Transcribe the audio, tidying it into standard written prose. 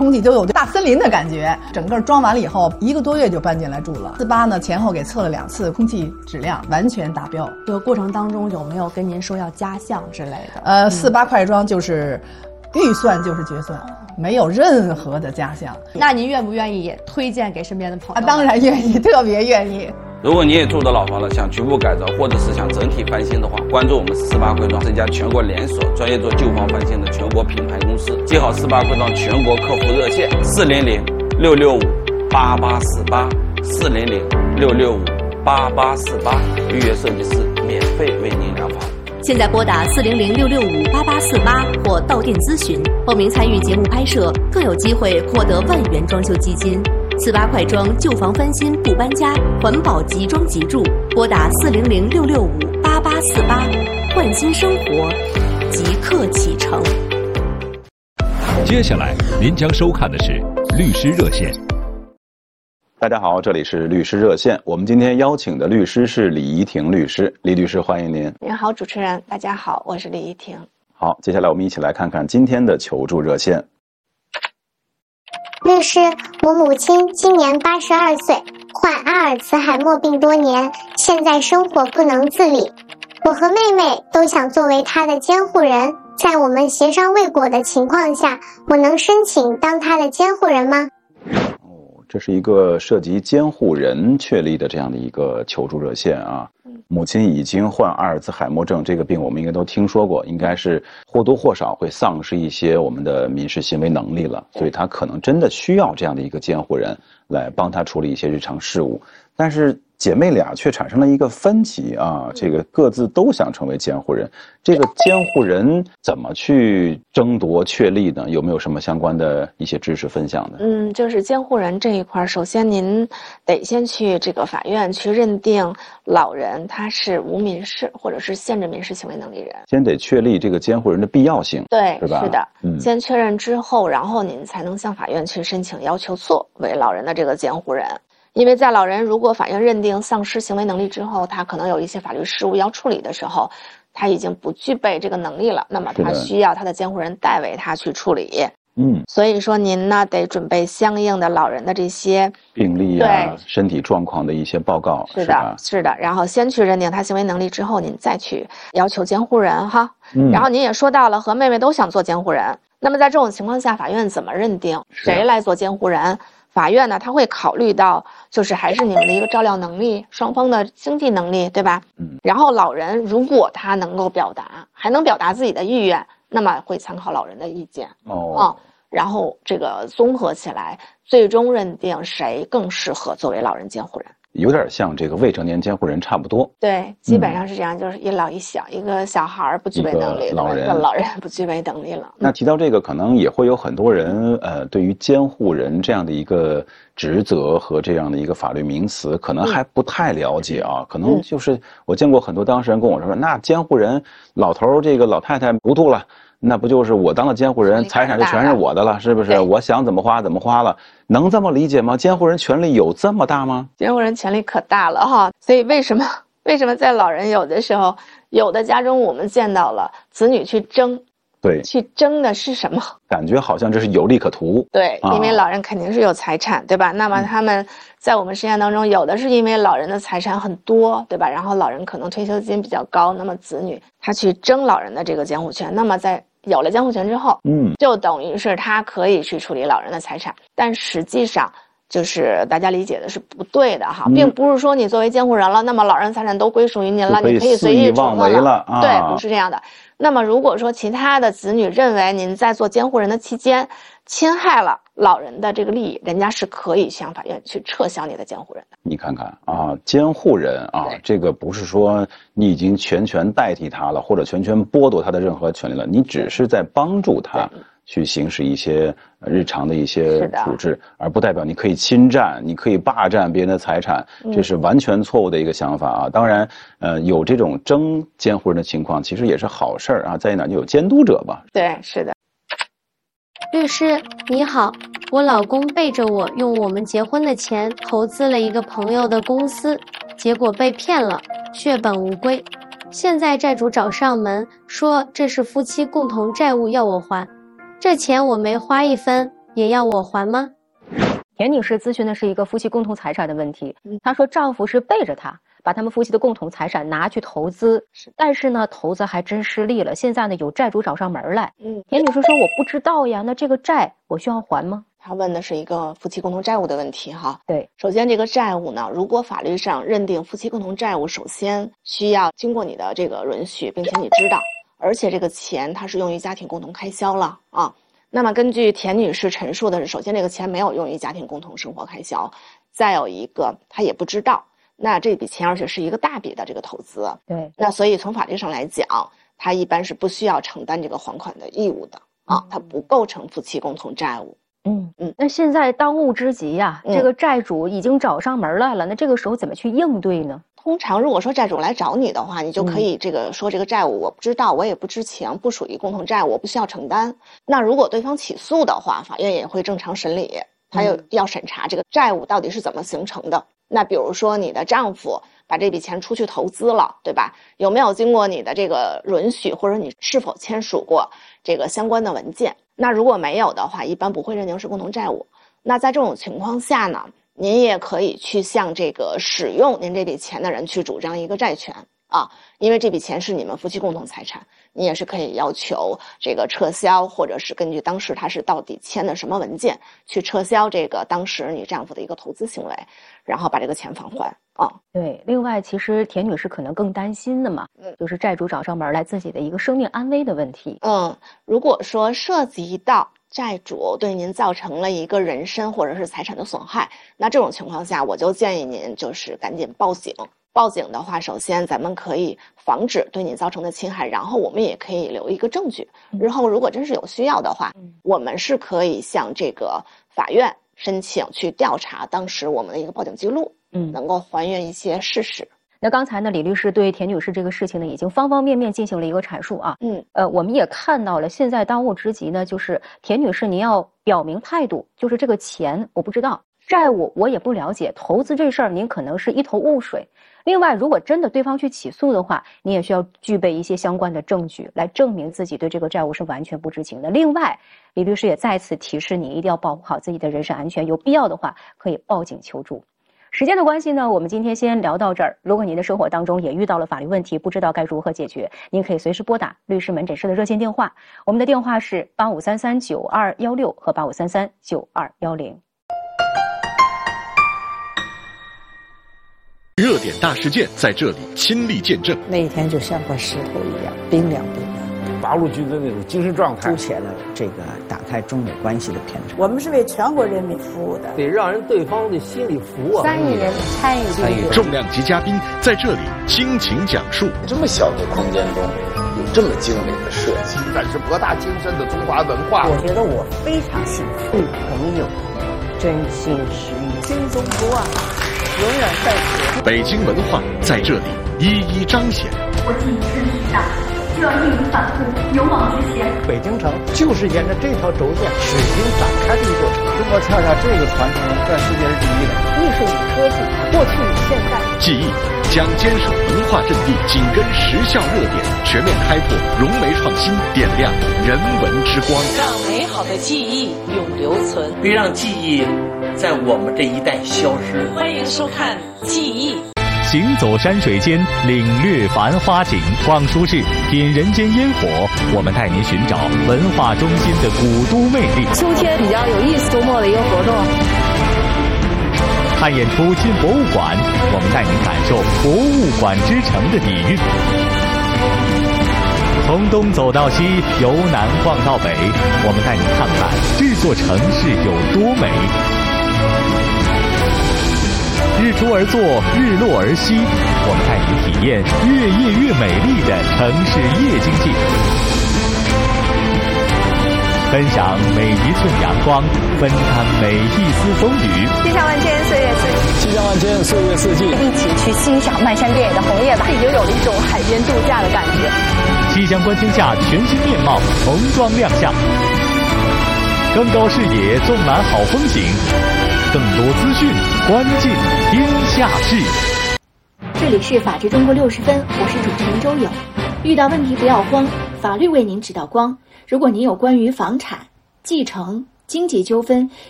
空气都有大森林的感觉。整个装完了以后，1个多月就搬进来住了。48呢前后给测了2次，空气质量完全达标。 这个过程当中有没有跟您说要加项之类的 ？48快装就是预算就是决算，没有任何的加项。 那您愿不愿意也推荐给身边的朋友？ 当然愿意，特别愿意。 如果你也住的老房了，想局部改造或者是想整体翻新的话，关注我们48快装，是一家全国连锁专业做旧房翻新的全国品牌公司。记好48快装全国客服热线400-665-8848，400-665-8848，预约设计师免费为您量房。 现在拨打400-665-8848或到店咨询，报名参与节目拍摄，更有机会获得万元装修基金。48快装旧房翻新不搬家，环保即装即住。拨打400-665-8848，焕新生活，即刻启程。 接下来您将收看的是律师热线。 大家好，这里是律师热线。我们今天邀请的律师是李怡婷律师。李律师，欢迎您。 您好，主持人，大家好，我是李怡婷。 好，接下来我们一起来看看今天的求助热线。 律师，我母亲今年82岁，患阿尔茨海默病多年，现在生活不能自理。我和妹妹都想作为她的监护人，在我们协商未果的情况下，我能申请当她的监护人吗？ 这是一个涉及监护人确立的这样的一个求助热线啊。母亲已经患阿尔茨海默症，这个病我们应该都听说过，应该是或多或少会丧失一些我们的民事行为能力了，所以她可能真的需要这样的一个监护人来帮她处理一些日常事务。但是姐妹俩却产生了一个分歧啊，这个各自都想成为监护人，这个监护人怎么去争夺确立呢？有没有什么相关的一些知识分享的？ 就是监护人这一块，首先您得先去这个法院去认定老人他是无民事或者是限制民事行为能力人， 先得确立这个监护人的必要性， 对， 是吧？ 是的，先确认之后，然后您才能向法院去申请要求作为老人的这个监护人。因为在老人如果法院认定丧失行为能力之后，他可能有一些法律事务要处理的时候，他已经不具备这个能力了，那么他需要他的监护人代为他去处理。所以说您呢得准备相应的老人的这些病历啊、身体状况的一些报告。 是的，是的。然后先去认定他行为能力之后，您再去要求监护人哈。然后您也说到了和妹妹都想做监护人，那么在这种情况下，法院怎么认定谁来做监护人？法院呢，他会考虑到就是还是你们的一个照料能力，双方的经济能力，对吧？然后老人如果他能够表达，还能表达自己的意愿，那么会参考老人的意见。然后这个综合起来，最终认定谁更适合作为老人监护人。 有点像这个未成年监护人差不多。 对，基本上是这样，就是一老一小，一个小孩不具备能力，一个老人不具备能力了。 那提到这个，可能也会有很多人对于监护人这样的一个职责和这样的一个法律名词，可能还不太了解啊。可能就是我见过很多当事人跟我说，那监护人老头这个老太太糊涂了。那不就是我当了监护人，财产就全是我的了，是不是？我想怎么花怎么花了，能这么理解吗？监护人权力有这么大吗？ 监护人权力可大了哈，所以为什么在老人有的时候，有的家中我们见到了子女去争， 对， 去争的是什么？ 感觉好像这是有利可图。 对，因为老人肯定是有财产，对吧？那么他们在我们实践当中，有的是因为老人的财产很多，对吧？然后老人可能退休金比较高，那么子女他去争老人的这个监护权，那么在有了监护权之后，就等于是他可以去处理老人的财产，但实际上就是大家理解的是不对的哈，并不是说你作为监护人了，那么老人财产都归属于您了，你可以随意处分了，对，不是这样的。那么如果说其他的子女认为您在做监护人的期间侵害了老人的这个利益，人家是可以向法院去撤销你的监护人的。 你看看啊，监护人啊，这个不是说你已经全权代替他了，或者全权剥夺他的任何权利了，你只是在帮助他去行使一些日常的一些处置，而不代表你可以侵占，你可以霸占别人的财产，这是完全错误的一个想法啊。当然，有这种争监护人的情况，其实也是好事啊。在哪就有监督者吧。 对，是的。 律师你好，我老公背着我用我们结婚的钱投资了一个朋友的公司，结果被骗了，血本无归。现在债主找上门说这是夫妻共同债务要我还，这钱我没花一分， 也要我还吗？ 田女士咨询的是一个夫妻共同财产的问题。她说丈夫是背着她把他们夫妻的共同财产拿去投资，但是呢投资还真失利了，现在呢有债主找上门来。田女士说我不知道呀，那这个债我需要还吗？ 他问的是一个夫妻共同债务的问题哈。 对， 首先这个债务呢，如果法律上认定夫妻共同债务，首先需要经过你的这个允许，并且你知道，而且这个钱它是用于家庭共同开销了啊。那么根据田女士陈述的是，首先这个钱没有用于家庭共同生活开销，再有一个她也不知道，那这笔钱而且是一个大笔的这个投资。 对， 那所以从法律上来讲，她一般是不需要承担这个还款的义务的啊，它不构成夫妻共同债务。 那现在当务之急呀，这个债主已经找上门来了，那这个时候怎么去应对呢？ 通常如果说债主来找你的话，你就可以说这个债务我不知道，我也不知情，不属于共同债务，我不需要承担。那如果对方起诉的话，法院也会正常审理，他又要审查这个债务到底是怎么形成的。那比如说你的丈夫把这笔钱出去投资了，对吧？有没有经过你的这个允许，或者你是否签署过这个相关的文件？那如果没有的话，一般不会认定是共同债务。那在这种情况下呢，您也可以去向这个使用您这笔钱的人去主张一个债权啊，因为这笔钱是你们夫妻共同财产，你也是可以要求这个撤销，或者是根据当时他是到底签的什么文件去撤销这个当时你丈夫的一个投资行为，然后把这个钱返还啊。 对，另外其实田女士可能更担心的嘛，就是债主找上门来自己的一个生命安危的问题。 如果说涉及到债主对您造成了一个人身或者是财产的损害，那这种情况下我就建议您就是赶紧报警。报警的话，首先咱们可以防止对你造成的侵害，然后我们也可以留一个证据，日后如果真是有需要的话，我们是可以向这个法院申请去调查当时我们的一个报警记录，能够还原一些事实。 那刚才呢，李律师对田女士这个事情呢，已经方方面面进行了一个阐述啊。我们也看到了，现在当务之急呢，就是田女士您要表明态度，就是这个钱我不知道，债务我也不了解，投资这事儿您可能是一头雾水。另外，如果真的对方去起诉的话，你也需要具备一些相关的证据来证明自己对这个债务是完全不知情的。另外，李律师也再次提示你一定要保护好自己的人身安全，有必要的话可以报警求助。时间的关系呢，我们今天先聊到这儿。如果您的生活当中也遇到了法律问题，不知道该如何解决，您可以随时拨打律师门诊室的热线电话，我们的电话是85339216和85339210。 热点大事件在这里亲历见证， 那一天就像块石头一样冰凉冰凉。 八路军的那种精神状态， 凸显了这个打开中美关系的篇章。 我们是为全国人民服务的， 得让人对方的心里服啊。 3亿人参与， 重量级嘉宾在这里倾情讲述。 这么小的空间中有这么精美的设计， 展示博大精深的中华文化。 我觉得我非常幸福，对朋友真心实意， 心中不忘，永远在此。 北京文化在这里一一彰显。 我既已身体上，就要义无反顾，勇往直前。 北京城就是沿着这条轴线始终展开的一座城。中国恰恰这个传承在世界是第一的。 艺术与科技，过去与现在。 记忆将坚守文化阵地，紧跟时效热点，全面开拓融媒创新，点亮人文之光， 让美好的记忆永留存， 别让记忆在我们这一代消失。 欢迎收看《记忆》。 行走山水间，领略繁花景，逛书市，品人间烟火。我们带您寻找文化中心的古都魅力。 秋天比较有意思，周末的一个活动。 看演出进博物馆，我们带您感受博物馆之城的底蕴。从东走到西，由南逛到北，我们带您看看这座城市有多美。日出而作，日落而息，我们带您体验越夜越美丽的城市夜经济，分享每一寸阳光，分担每一丝风雨。 气象万千，岁月四季。 气象万千，岁月四季。 一起去欣赏漫山遍野的红叶吧，已经有了一种海边度假的感觉。 气象观天下全新面貌重装亮相，更高视野，纵览好风景。更多资讯，关键天下事。 这里是法治中国60分，我是主持人周友。遇到问题不要慌，法律为您指道光。如果您有关于房产、继承、 经济纠纷